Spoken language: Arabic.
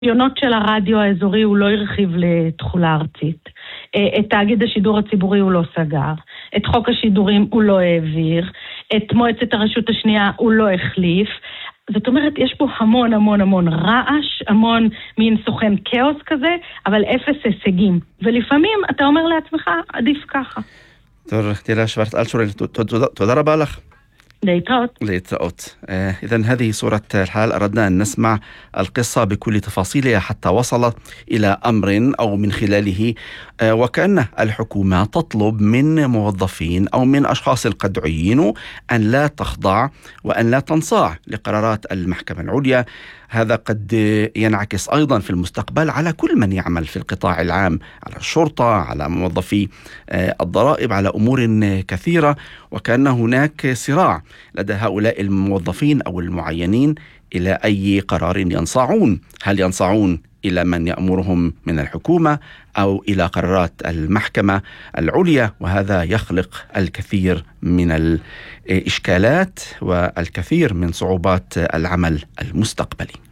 רישיונות של הרדיו האזורי הוא לא הרחיב לתחולה ארצית. את תאגיד השידור הציבורי הוא לא סגר. את חוק השידורים הוא לא העביר. את מועצת הרשות השנייה הוא לא החליף. זאת אומרת, יש פה המון המון המון רעש, המון מין סוכן כאוס כזה, אבל אפס הישגים. ולפעמים אתה אומר לעצמך, עדיף ככה. דוקטור תהילה שוורץ-אלטשולר, תודה רבה לך. להתראות. إذن هذه صورة الحال. أردنا أن نسمع القصة بكل تفاصيلها حتى وصلت إلى أمر أو من خلاله وكأن الحكومة تطلب من موظفين أو من أشخاص القدعيين أن لا تخضع وأن لا تنصاع لقرارات المحكمة العليا. هذا قد ينعكس أيضا في المستقبل على كل من يعمل في القطاع العام، على الشرطة، على موظفي الضرائب، على أمور كثيرة، وكأن هناك صراع لدى هؤلاء الموظفين أو المعينين إلى أي قرار ينصاعون. هل ينصاعون إلى من يأمرهم من الحكومة أو إلى قرارات المحكمة العليا؟ وهذا يخلق الكثير من الإشكالات والكثير من صعوبات العمل المستقبلي.